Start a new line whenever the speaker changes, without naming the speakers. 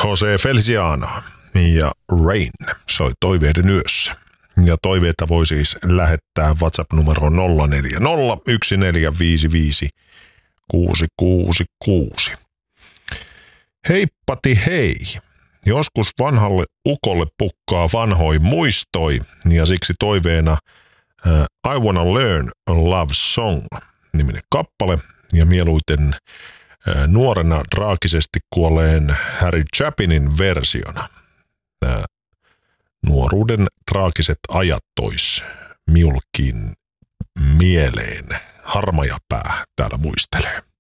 Jose Feliciano ja Rain soi Toiveiden yössä. Ja toiveita voi siis lähettää WhatsApp-numeroon 0401455666. Heippati hei! Joskus vanhalle ukolle pukkaa vanhoin muistoi ja siksi toiveena I Wanna Learn a Love Song -niminen kappale ja mieluiten nuorena traagisesti kuolleen Harry Chapinin versiona. Nuoruuden traagiset ajat tois miulkin mieleen. Harmajapää täällä muistelee.